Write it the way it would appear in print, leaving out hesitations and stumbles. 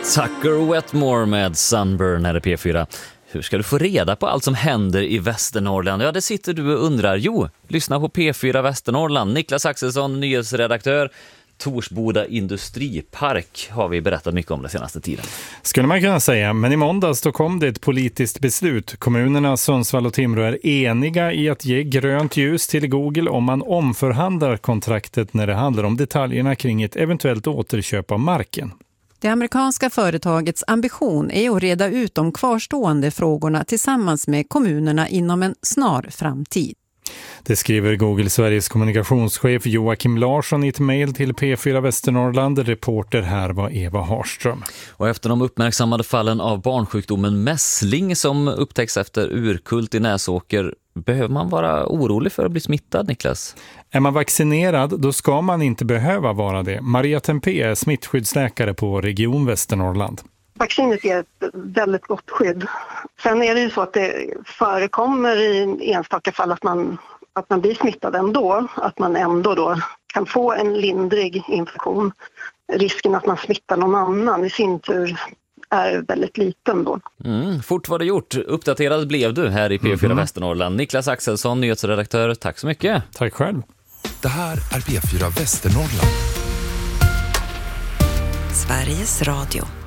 Tucker Wetmore med Sunburn här i P4. Hur ska du få reda på allt som händer i Västernorrland? Ja, det sitter du och undrar. Jo, lyssna på P4 Västernorrland. Niklas Axelsson, nyhetsredaktör. Torsboda industripark har vi berättat mycket om den senaste tiden. Skulle man kunna säga, men i måndags då kom det ett politiskt beslut. Kommunerna Sundsvall och Timrå är eniga i att ge grönt ljus till Google om man omförhandlar kontraktet när det handlar om detaljerna kring ett eventuellt återköp av marken. Det amerikanska företagets ambition är att reda ut de kvarstående frågorna tillsammans med kommunerna inom en snar framtid. Det skriver Google Sveriges kommunikationschef Joakim Larsson i ett mejl till P4 Västernorrland. Reporter här var Eva Harström. Och efter de uppmärksammade fallen av barnsjukdomen mässling som upptäcks efter Urkult i Näsåker, behöver man vara orolig för att bli smittad, Niklas? Är man vaccinerad, då ska man inte behöva vara det. Maria Tempé är smittskyddsläkare på Region Västernorrland. Vaccinet är ett väldigt gott skydd. Sen är det ju så att det förekommer i enstaka fall att man blir smittad ändå. Att man ändå då kan få en lindrig infektion. Risken att man smittar någon annan i sin tur är väldigt liten då. Fort var det gjort. Uppdaterad blev du här i P4 Västernorrland. Niklas Axelsson, nyhetsredaktör. Tack så mycket. Tack själv. Det här är P4 Västernorrland. Sveriges Radio.